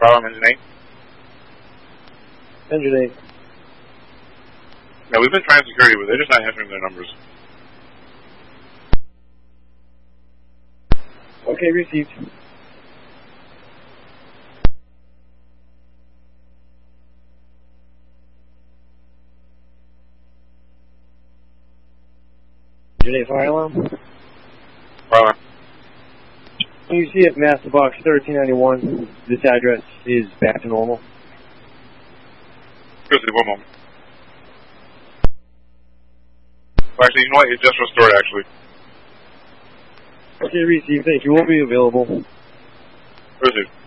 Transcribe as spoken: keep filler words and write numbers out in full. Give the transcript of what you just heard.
Problem engine eight. Engine eight. Yeah, we've been trying security, but they're just not answering their numbers. Okay, received. Engine eight fire alarm. Problem. You see it, Master Box thirteen ninety-one. This address is back to normal. Just one moment. Well, actually, you know what? It just restored, actually. Okay, received. Thank you. We'll be available. Received.